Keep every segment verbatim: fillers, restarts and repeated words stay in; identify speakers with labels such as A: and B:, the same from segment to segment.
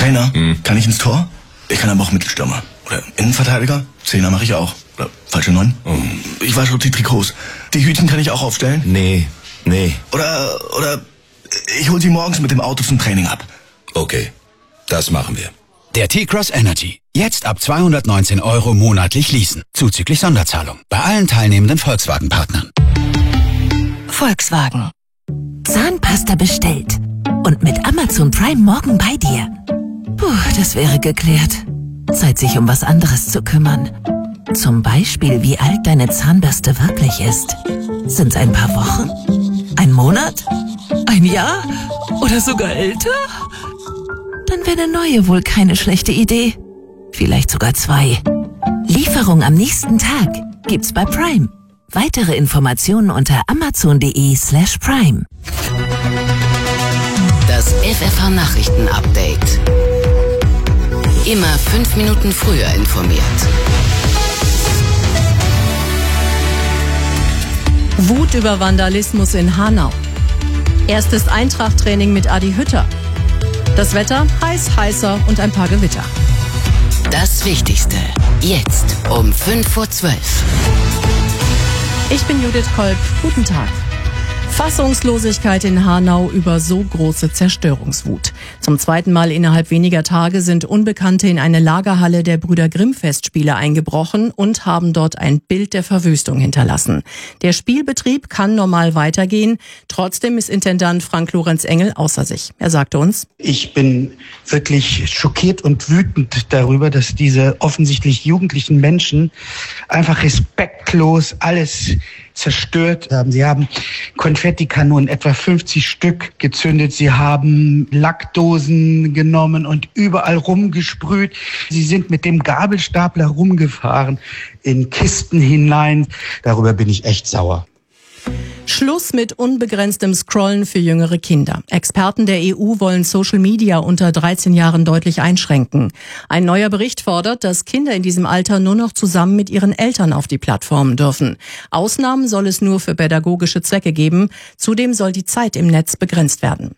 A: Trainer,
B: Hm.
A: kann ich ins Tor? Ich kann aber auch Mittelstürmer. Oder Innenverteidiger? Zehner mache ich auch. Oder falsche Neun?
B: Oh.
A: Ich wasche auch die Trikots. Die Hütchen kann ich auch aufstellen?
B: Nee, nee.
A: Oder, oder ich hol sie morgens mit dem Auto zum Training ab.
B: Okay, das machen wir.
C: Der T-Cross Energy. Jetzt ab zweihundertneunzehn Euro monatlich leasen. Zuzüglich Sonderzahlung. Bei allen teilnehmenden Volkswagen-Partnern.
D: Volkswagen. Zahnpasta bestellt. Und mit Amazon Prime morgen bei dir. Puh, das wäre geklärt. Zeit, sich um was anderes zu kümmern. Zum Beispiel, wie alt deine Zahnbürste wirklich ist. Sind's ein paar Wochen? Ein Monat? Ein Jahr? Oder sogar älter? Dann wäre eine neue wohl keine schlechte Idee. Vielleicht sogar zwei. Lieferung am nächsten Tag gibt's bei Prime. Weitere Informationen unter amazon.de slash prime.
E: Das F F H-Nachrichten-Update. Immer fünf Minuten früher informiert.
F: Wut über Vandalismus in Hanau. Erstes Eintracht-Training mit Adi Hütter. Das Wetter heiß, heißer und ein paar Gewitter.
E: Das Wichtigste. Jetzt um fünf vor zwölf.
F: Ich bin Judith Kolb. Guten Tag. Fassungslosigkeit in Hanau über so große Zerstörungswut. Zum zweiten Mal innerhalb weniger Tage sind Unbekannte in eine Lagerhalle der Brüder Grimm-Festspiele eingebrochen und haben dort ein Bild der Verwüstung hinterlassen. Der Spielbetrieb kann normal weitergehen. Trotzdem ist Intendant Frank-Lorenz Engel außer sich. Er sagte uns:
G: Ich bin wirklich schockiert und wütend darüber, dass diese offensichtlich jugendlichen Menschen einfach respektlos alles zerstört haben. Sie haben Konfettikanonen, etwa fünfzig Stück, gezündet. Sie haben Lackdosen genommen und überall rumgesprüht. Sie sind mit dem Gabelstapler rumgefahren in Kisten hinein. Darüber bin ich echt sauer.
F: Schluss mit unbegrenztem Scrollen für jüngere Kinder. Experten der E U wollen Social Media unter dreizehn Jahren deutlich einschränken. Ein neuer Bericht fordert, dass Kinder in diesem Alter nur noch zusammen mit ihren Eltern auf die Plattformen dürfen. Ausnahmen soll es nur für pädagogische Zwecke geben. Zudem soll die Zeit im Netz begrenzt werden.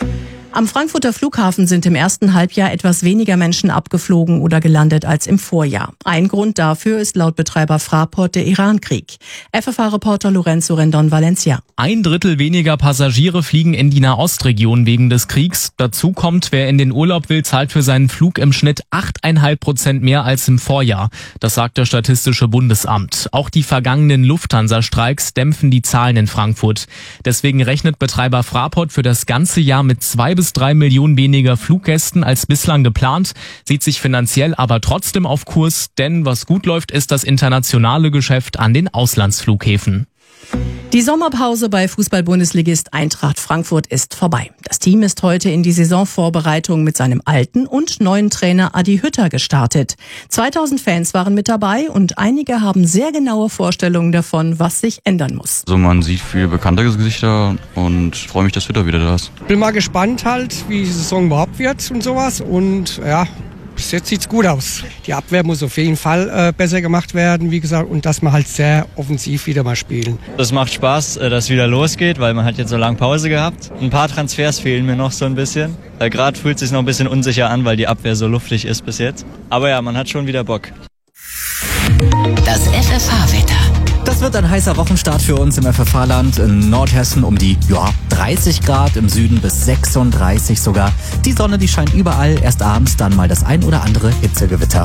F: Am Frankfurter Flughafen sind im ersten Halbjahr etwas weniger Menschen abgeflogen oder gelandet als im Vorjahr. Ein Grund dafür ist laut Betreiber Fraport der Irankrieg. F F H-Reporter Lorenzo Rendon Valencia.
H: Ein Drittel weniger Passagiere fliegen in die Nahostregion wegen des Kriegs. Dazu kommt, wer in den Urlaub will, zahlt für seinen Flug im Schnitt acht Komma fünf Prozent mehr als im Vorjahr. Das sagt das Statistische Bundesamt. Auch die vergangenen Lufthansa-Streiks dämpfen die Zahlen in Frankfurt. Deswegen rechnet Betreiber Fraport für das ganze Jahr mit zwei bis drei Millionen weniger Fluggästen als bislang geplant, sieht sich finanziell aber trotzdem auf Kurs, denn was gut läuft, ist das internationale Geschäft an den Auslandsflughäfen.
F: Die Sommerpause bei Fußball-Bundesligist Eintracht Frankfurt ist vorbei. Das Team ist heute in die Saisonvorbereitung mit seinem alten und neuen Trainer Adi Hütter gestartet. zweitausend Fans waren mit dabei und einige haben sehr genaue Vorstellungen davon, was sich ändern muss.
I: Also man sieht viele bekannte Gesichter und freue mich, dass Hütter wieder da ist.
J: Bin mal gespannt halt, wie die Saison überhaupt wird und sowas und ja, bis jetzt sieht's gut aus. Die Abwehr muss auf jeden Fall äh, besser gemacht werden, wie gesagt, und dass wir halt sehr offensiv wieder mal spielen.
K: Es macht Spaß, dass es wieder losgeht, weil man hat jetzt so lange Pause gehabt. Ein paar Transfers fehlen mir noch so ein bisschen. Äh, Gerade fühlt es sich noch ein bisschen unsicher an, weil die Abwehr so luftig ist bis jetzt. Aber ja, man hat schon wieder Bock.
E: Das F F H-Wetter.
L: Das wird ein heißer Wochenstart für uns im F F H-Land. In Nordhessen um die ja, dreißig Grad, im Süden bis sechsunddreißig sogar. Die Sonne, die scheint überall, erst abends dann mal das ein oder andere Hitzegewitter.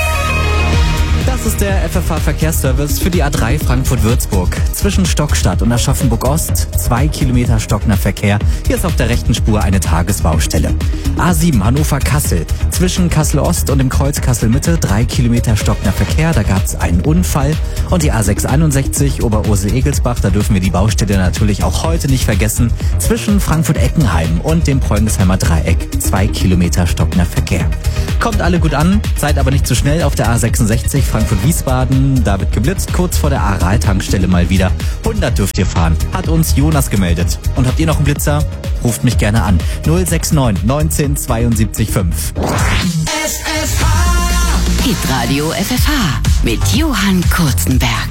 L: Das ist der F F H-Verkehrsservice für die A drei Frankfurt-Würzburg. Zwischen Stockstadt und Aschaffenburg-Ost, zwei Kilometer stockender Verkehr. Hier ist auf der rechten Spur eine Tagesbaustelle. A sieben Hannover-Kassel. Zwischen Kassel-Ost und dem Kreuz Kassel-Mitte, drei Kilometer stockender Verkehr. Da gab es einen Unfall. Und die A sechshunderteinundsechzig Oberursel-Egelsbach, da dürfen wir die Baustelle natürlich auch heute nicht vergessen. Zwischen Frankfurt-Eckenheim und dem Preungelsheimer Dreieck, zwei Kilometer stockender Verkehr. Kommt alle gut an, seid aber nicht zu schnell auf der A sechsundsechzig Frankfurt-Wiesbaden. Da wird geblitzt, kurz vor der Aral-Tankstelle mal wieder. hundert dürft ihr fahren, hat uns Jonas gemeldet. Und habt ihr noch einen Blitzer? Ruft mich gerne an. null sechs neun neunzehn zweiundsiebzig fünf.
E: Hitradio F F H mit Johann Kurzenberg.